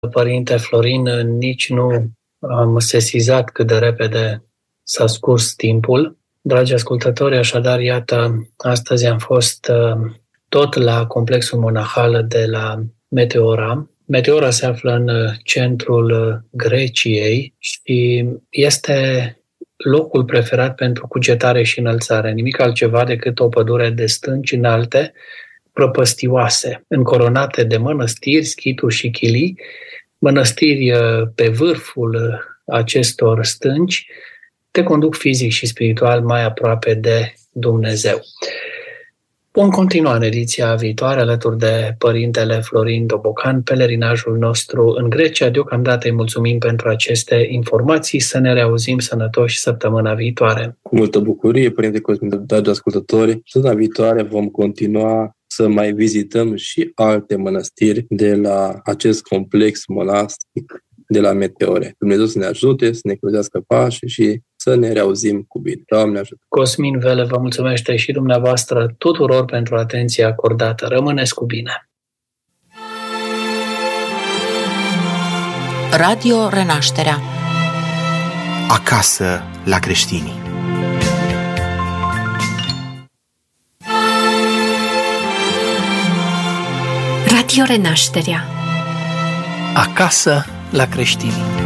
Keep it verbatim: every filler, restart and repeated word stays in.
Părinte Florin, nici nu am sesizat cât de repede s-a scurs timpul. Dragi ascultători, așadar, iată, astăzi am fost tot la complexul monahal de la Meteora. Meteora se află în centrul Greciei și este locul preferat pentru cugetare și înălțare. Nimic altceva decât o pădure de stânci înalte, prăpăstioase, încoronate de mănăstiri, schituri și chilii, mănăstiri pe vârful acestor stânci te conduc fizic și spiritual mai aproape de Dumnezeu. Vom continua în ediția viitoare alături de Părintele Florin Dobocan, pelerinajul nostru în Grecia. Deocamdată îi mulțumim pentru aceste informații. Să ne reauzim sănătoși săptămâna viitoare. Cu multă bucurie, Părinte Cosmin, dragi ascultători. Săptămâna viitoare vom continua să mai vizităm și alte mănăstiri de la acest complex monastic de la Meteore. Dumnezeu să ne ajute, să ne călăuzească pașii și să ne reauzim cu bine. Doamne ajută! Cosmin Vele vă mulțumește și dumneavoastră tuturor pentru atenția acordată. Rămâneți cu bine! Radio Renașterea. Acasă la creștini. Radio Renașterea. Acasă la creștini.